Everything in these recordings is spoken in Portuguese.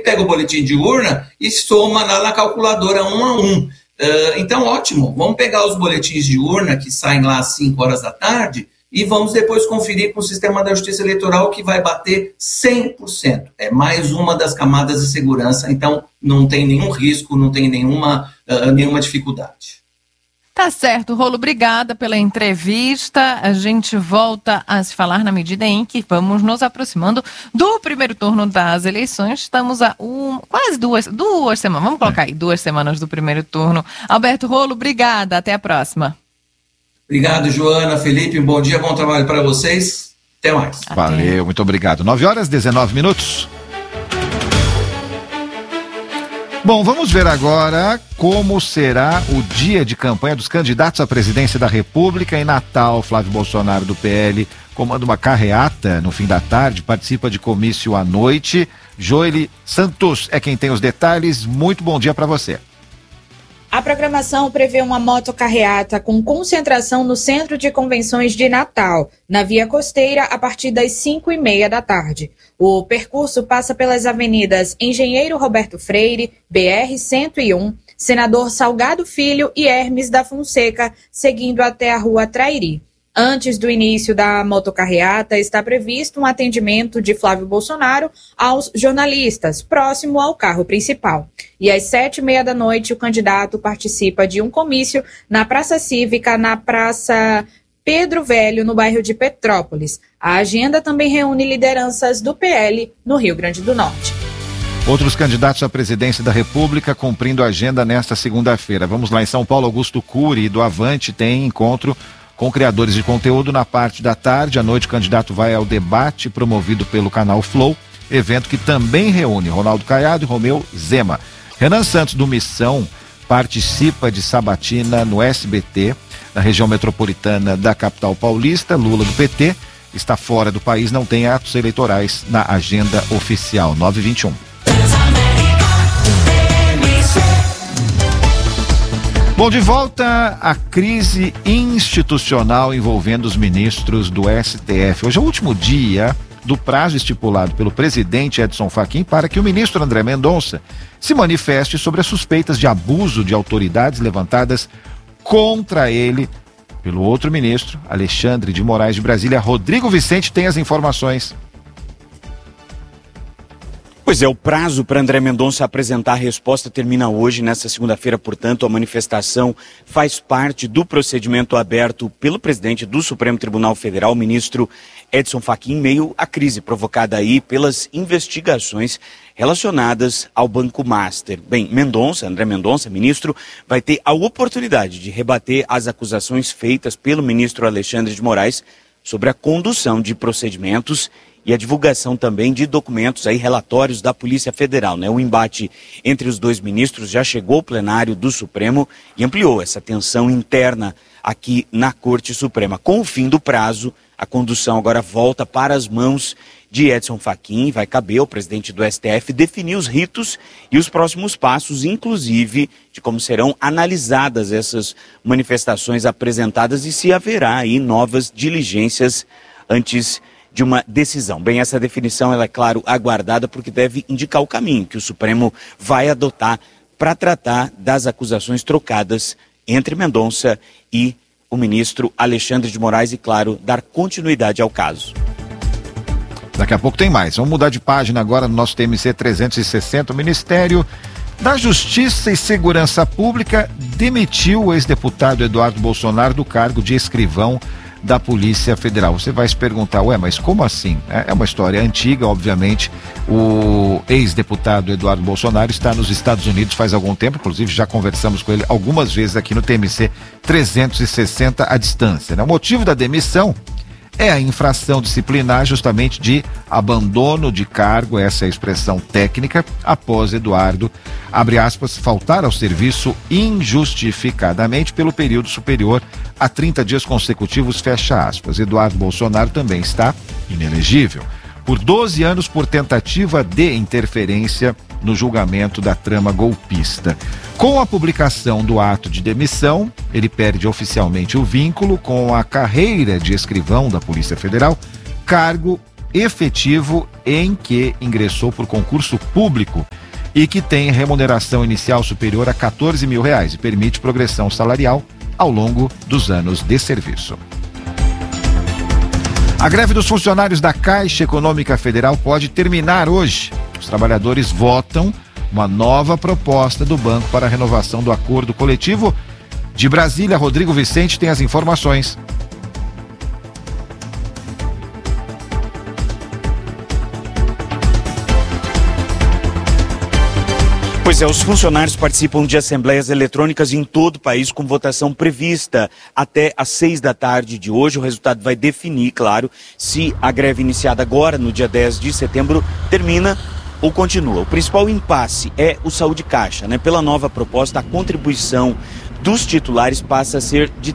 pega o boletim de urna e soma lá na calculadora 1 a 1. Então, ótimo, vamos pegar os boletins de urna que saem lá às 5 horas da tarde e vamos depois conferir com o sistema da Justiça Eleitoral, que vai bater 100%. É mais uma das camadas de segurança, então não tem nenhum risco, não tem nenhuma dificuldade. Tá certo, Rolo, obrigada pela entrevista. A gente volta a se falar na medida em que vamos nos aproximando do primeiro turno das eleições. Estamos a quase duas semanas, vamos colocar aí 2 semanas do primeiro turno. Alberto Rolo, obrigada, até a próxima. Obrigado, Joana, Felipe, bom dia, bom trabalho para vocês. Até mais. Valeu, muito obrigado. 9h19. Bom, vamos ver agora como será o dia de campanha dos candidatos à presidência da República. Em Natal, Flávio Bolsonaro, do PL, comanda uma carreata no fim da tarde, participa de comício à noite. Joely Santos é quem tem os detalhes. Muito bom dia para você. A programação prevê uma motocarreata com concentração no Centro de Convenções de Natal, na Via Costeira, a partir das 5h30 da tarde. O percurso passa pelas avenidas Engenheiro Roberto Freire, BR-101, Senador Salgado Filho e Hermes da Fonseca, seguindo até a Rua Trairi. Antes do início da motocarreata, está previsto um atendimento de Flávio Bolsonaro aos jornalistas, próximo ao carro principal. E às 7h30 da noite, o candidato participa de um comício na Praça Cívica, na Praça Pedro Velho, no bairro de Petrópolis. A agenda também reúne lideranças do PL no Rio Grande do Norte. Outros candidatos à presidência da República cumprindo a agenda nesta segunda-feira. Vamos lá, em São Paulo, Augusto Cury, do Avante, tem encontro com criadores de conteúdo na parte da tarde. À noite, o candidato vai ao debate promovido pelo canal Flow, evento que também reúne Ronaldo Caiado e Romeu Zema. Renan Santos, do Missão, participa de sabatina no SBT, na região metropolitana da capital paulista. Lula, do PT, está fora do país, não tem atos eleitorais na agenda oficial. 9h21. Bom, de volta à crise institucional envolvendo os ministros do STF. Hoje é o último dia do prazo estipulado pelo presidente Edson Fachin para que o ministro André Mendonça se manifeste sobre as suspeitas de abuso de autoridades levantadas contra ele pelo outro ministro, Alexandre de Moraes, de Brasília. Rodrigo Vicente tem as informações. Pois é, o prazo para André Mendonça apresentar a resposta termina hoje, nesta segunda-feira. Portanto, a manifestação faz parte do procedimento aberto pelo presidente do Supremo Tribunal Federal, o ministro Edson Fachin, em meio à crise provocada aí pelas investigações relacionadas ao Banco Master. Bem, André Mendonça, ministro, vai ter a oportunidade de rebater as acusações feitas pelo ministro Alexandre de Moraes sobre a condução de procedimentos e a divulgação também de documentos aí, relatórios da Polícia Federal, né? O embate entre os dois ministros já chegou ao plenário do Supremo e ampliou essa tensão interna aqui na Corte Suprema. Com o fim do prazo, a condução agora volta para as mãos de Edson Fachin. Vai caber ao presidente do STF definir os ritos e os próximos passos, inclusive de como serão analisadas essas manifestações apresentadas e se haverá aí novas diligências antes de uma decisão. Bem, essa definição ela é, claro, aguardada porque deve indicar o caminho que o Supremo vai adotar para tratar das acusações trocadas entre Mendonça e o ministro Alexandre de Moraes e, claro, dar continuidade ao caso. Daqui a pouco tem mais. Vamos mudar de página agora no nosso TMC 360. O Ministério da Justiça e Segurança Pública demitiu o ex-deputado Eduardo Bolsonaro do cargo de escrivão da Polícia Federal. Você vai se perguntar, mas como assim? É uma história antiga, obviamente. O ex-deputado Eduardo Bolsonaro está nos Estados Unidos faz algum tempo, inclusive já conversamos com ele algumas vezes aqui no TMC 360 à distância, né? O motivo da demissão é a infração disciplinar justamente de abandono de cargo, essa é a expressão técnica, após Eduardo, abre aspas, faltar ao serviço injustificadamente pelo período superior a 30 dias consecutivos, fecha aspas. Eduardo Bolsonaro também está inelegível por 12 anos por tentativa de interferência no julgamento da trama golpista. Com a publicação do ato de demissão, ele perde oficialmente o vínculo com a carreira de escrivão da Polícia Federal, cargo efetivo em que ingressou por concurso público e que tem remuneração inicial superior a R$14 mil e permite progressão salarial ao longo dos anos de serviço. A greve dos funcionários da Caixa Econômica Federal pode terminar hoje. Os trabalhadores votam uma nova proposta do banco para a renovação do acordo coletivo. De Brasília, Rodrigo Vicente tem as informações. Pois é, os funcionários participam de assembleias eletrônicas em todo o país com votação prevista até às 6 da tarde de hoje. O resultado vai definir, claro, se a greve iniciada agora, no dia 10 de setembro, termina ou continua. O principal impasse é o Saúde Caixa, né? Pela nova proposta, a contribuição dos titulares passa a ser de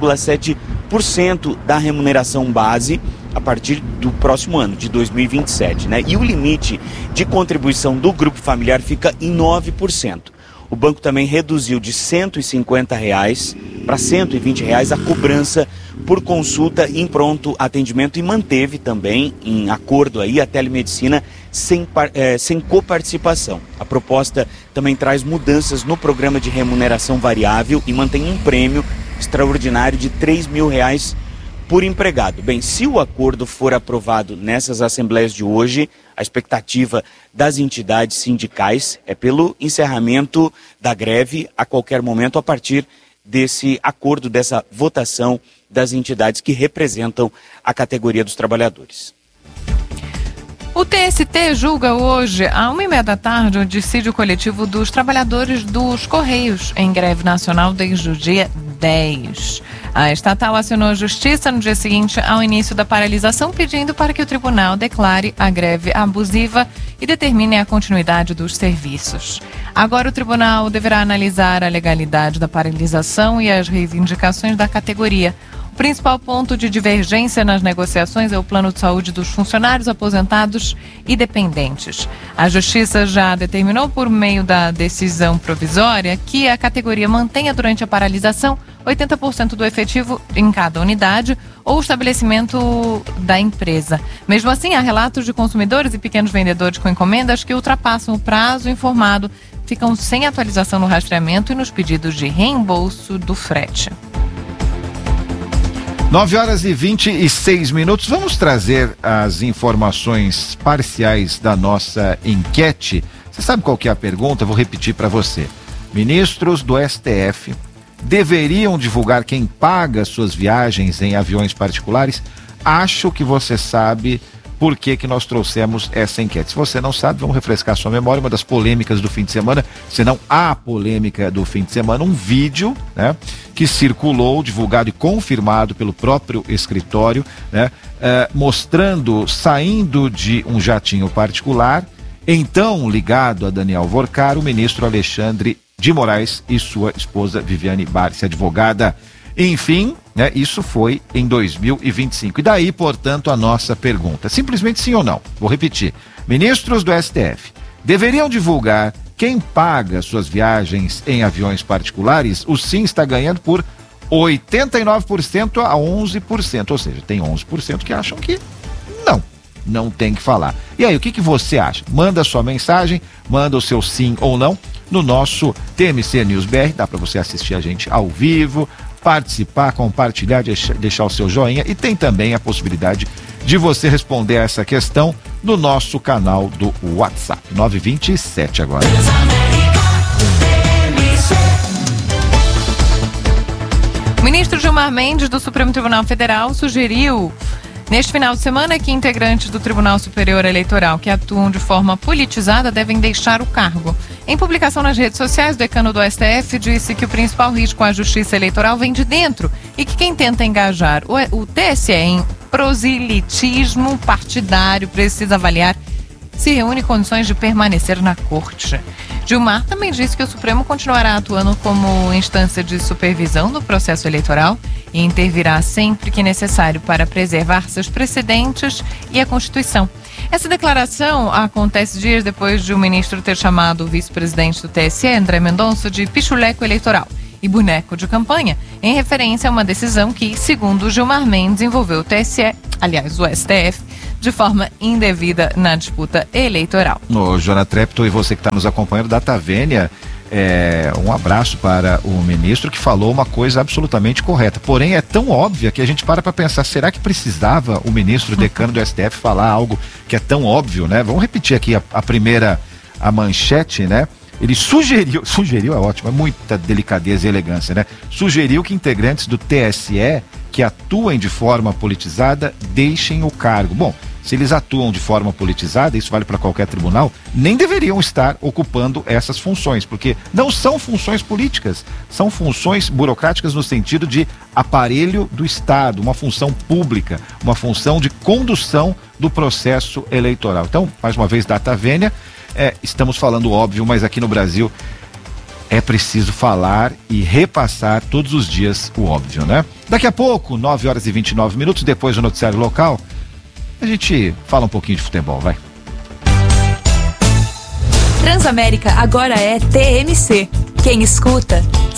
3,7% da remuneração base a partir do próximo ano, de 2027, né? E o limite de contribuição do grupo familiar fica em 9%. O banco também reduziu de R$150 para R$120 a cobrança por consulta em pronto atendimento e manteve também, em acordo aí, a telemedicina sem coparticipação. A proposta também traz mudanças no programa de remuneração variável e mantém um prêmio extraordinário de R$3 mil por empregado. Bem, se o acordo for aprovado nessas assembleias de hoje, a expectativa das entidades sindicais é pelo encerramento da greve a qualquer momento a partir desse acordo, dessa votação das entidades que representam a categoria dos trabalhadores. O TST julga hoje, às 1h30 da tarde, o dissídio coletivo dos trabalhadores dos Correios, em greve nacional desde o dia 10. A estatal acionou a justiça no dia seguinte ao início da paralisação, pedindo para que o tribunal declare a greve abusiva e determine a continuidade dos serviços. Agora o tribunal deverá analisar a legalidade da paralisação e as reivindicações da categoria. O principal ponto de divergência nas negociações é o plano de saúde dos funcionários aposentados e dependentes. A Justiça já determinou, por meio da decisão provisória, que a categoria mantenha durante a paralisação 80% do efetivo em cada unidade ou estabelecimento da empresa. Mesmo assim, há relatos de consumidores e pequenos vendedores com encomendas que ultrapassam o prazo informado, ficam sem atualização no rastreamento e nos pedidos de reembolso do frete. 9h26. Vamos trazer as informações parciais da nossa enquete. Você sabe qual que é a pergunta? Vou repetir para você. Ministros do STF deveriam divulgar quem paga suas viagens em aviões particulares? Acho que você sabe por que nós trouxemos essa enquete. Se você não sabe, vamos refrescar sua memória. Uma das polêmicas do fim de semana, se não a polêmica do fim de semana, um vídeo, né, que circulou, divulgado e confirmado pelo próprio escritório, né, mostrando, saindo de um jatinho particular, então ligado a Daniel Vorcar, o ministro Alexandre de Moraes e sua esposa Viviane Barsi, advogada. Enfim, né, isso foi em 2025. E daí, portanto, a nossa pergunta. Simplesmente sim ou não? Vou repetir. Ministros do STF deveriam divulgar quem paga suas viagens em aviões particulares? O sim está ganhando por 89% a 11%. Ou seja, tem 11% que acham que não tem que falar. E aí, o que você acha? Manda sua mensagem, manda o seu sim ou não no nosso TMC News BR. Dá para você assistir a gente ao vivo, participar, compartilhar, deixar o seu joinha, e tem também a possibilidade de você responder a essa questão no nosso canal do WhatsApp. 9h27 agora. O ministro Gilmar Mendes, do Supremo Tribunal Federal, sugeriu neste final de semana que integrantes do Tribunal Superior Eleitoral que atuam de forma politizada devem deixar o cargo. Em publicação nas redes sociais, o decano do STF disse que o principal risco à justiça eleitoral vem de dentro e que quem tenta engajar o TSE em proselitismo partidário precisa avaliar se reúne condições de permanecer na corte. Gilmar também disse que o Supremo continuará atuando como instância de supervisão do processo eleitoral e intervirá sempre que necessário para preservar seus precedentes e a Constituição. Essa declaração acontece dias depois de o ministro ter chamado o vice-presidente do TSE, André Mendonça, de pichuleco eleitoral e boneco de campanha, em referência a uma decisão que, segundo Gilmar Mendes, envolveu o TSE, aliás, o STF, de forma indevida na disputa eleitoral. Ô, Joana Treptow, e você que está nos acompanhando, Data Vênia, um abraço para o ministro que falou uma coisa absolutamente correta, porém é tão óbvia que a gente para pensar, será que precisava o ministro decano do STF falar algo que é tão óbvio, né? Vamos repetir aqui a manchete, né? Ele sugeriu é ótimo, é muita delicadeza e elegância, né? Sugeriu que integrantes do TSE que atuem de forma politizada deixem o cargo. Bom, se eles atuam de forma politizada, isso vale para qualquer tribunal, nem deveriam estar ocupando essas funções, porque não são funções políticas, são funções burocráticas no sentido de aparelho do Estado, uma função pública, uma função de condução do processo eleitoral. Então, mais uma vez, Data Vênia, estamos falando óbvio, mas aqui no Brasil é preciso falar e repassar todos os dias o óbvio, né? Daqui a pouco, 9h29, depois do noticiário local, a gente fala um pouquinho de futebol, vai. Transamérica agora é TMC. Quem escuta,